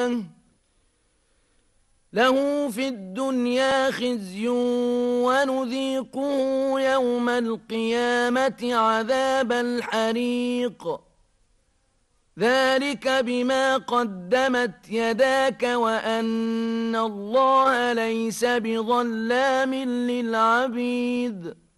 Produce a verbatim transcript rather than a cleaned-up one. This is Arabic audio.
له في الدنيا خزي ونذيقه يوم القيامة عذاب الحريق ذلك بما قدمت يداك وأن الله ليس بظلام للعبيد